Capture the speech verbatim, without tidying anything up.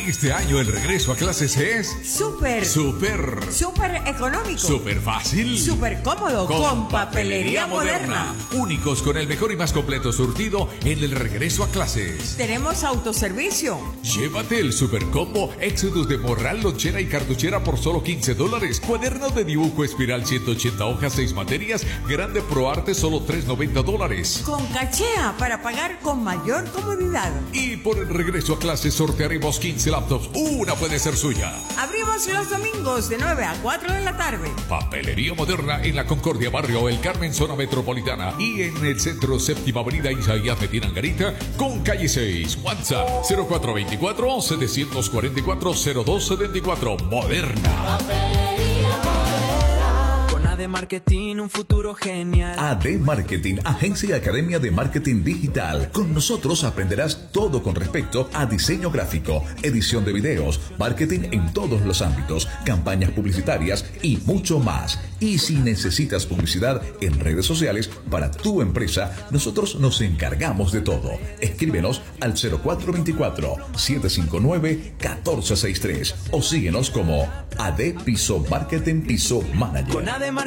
Este año el regreso a clases es súper, súper, súper económico, súper fácil, súper cómodo con, con Papelería Moderna. Moderna. Únicos con el mejor y más completo surtido en el regreso a clases. Tenemos autoservicio. Llévate el super combo Exodus de morral, lonchera y cartuchera por solo quince dólares. Cuaderno de dibujo espiral ciento ochenta hojas, seis materias. Grande Pro Arte solo tres noventa dólares. Con cachea para pagar con mayor comodidad. Y por el regreso a clases sortearemos quince laptops. Una puede ser suya. Abrimos los domingos de nueve a cuatro de la tarde. Papelería Moderna en la Concordia Barrio El Carmen, zona metropolitana. Y en el centro Séptima Avenida Isaías Medina Angarita con calle seis. WhatsApp cero cuatro veinticuatro, setecientos cuarenta y cuatro, cero dos setenta y cuatro. Moderna. A D Marketing, un futuro genial. A D Marketing, agencia y academia de marketing digital. Con nosotros aprenderás todo con respecto a diseño gráfico, edición de videos, marketing en todos los ámbitos, campañas publicitarias y mucho más. Y si necesitas publicidad en redes sociales para tu empresa, nosotros nos encargamos de todo. Escríbenos al cero cuatro veinticuatro, setecientos cincuenta y nueve, catorce sesenta y tres o síguenos como A D Piso Marketing Piso Manager. Con A D